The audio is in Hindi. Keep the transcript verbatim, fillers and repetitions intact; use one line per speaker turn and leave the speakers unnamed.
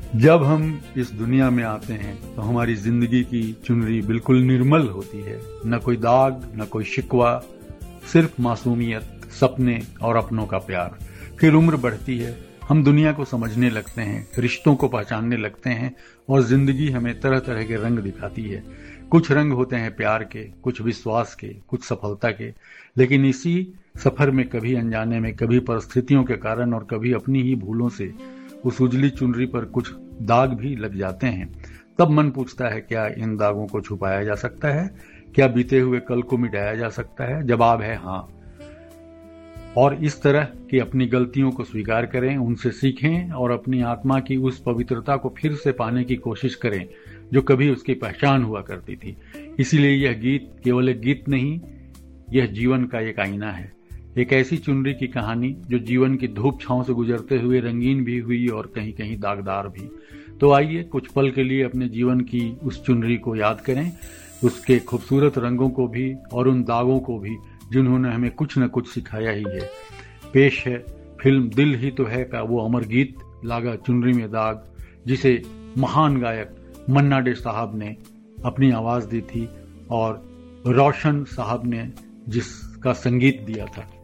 जब हम इस दुनिया में आते हैं तो हमारी जिंदगी की चुनरी बिल्कुल निर्मल होती है। न कोई दाग, न कोई शिकवा, सिर्फ मासूमियत, सपने और अपनों का प्यार। फिर उम्र बढ़ती है, हम दुनिया को समझने लगते हैं, रिश्तों को पहचानने लगते हैं और जिंदगी हमें तरह तरह के रंग दिखाती है। कुछ रंग होते हैं प्यार के, कुछ विश्वास के, कुछ सफलता के, लेकिन इसी सफर में कभी अनजाने में, कभी परिस्थितियों के कारण और कभी अपनी ही भूलों से उस उजली चुनरी पर कुछ दाग भी लग जाते हैं। तब मन पूछता है, क्या इन दागों को छुपाया जा सकता है? क्या बीते हुए कल को मिटाया जा सकता है? जवाब है हाँ। और इस तरह की अपनी गलतियों को स्वीकार करें, उनसे सीखें और अपनी आत्मा की उस पवित्रता को फिर से पाने की कोशिश करें जो कभी उसकी पहचान हुआ करती थी। इसीलिए यह गीत केवल एक गीत नहीं, यह जीवन का एक आईना है। एक ऐसी चुनरी की कहानी जो जीवन की धूप छांव से गुजरते हुए रंगीन भी हुई और कहीं कहीं दागदार भी। तो आइए कुछ पल के लिए अपने जीवन की उस चुनरी को याद करें, उसके खूबसूरत रंगों को भी और उन दागों को भी जिन्होंने हमें कुछ न कुछ सिखाया ही है। पेश है फिल्म दिल ही तो है का वो अमर गीत लागा चुनरी में दाग, जिसे महान गायक मन्ना डे साहब ने अपनी आवाज दी थी और रोशन साहब ने जिसका संगीत दिया था।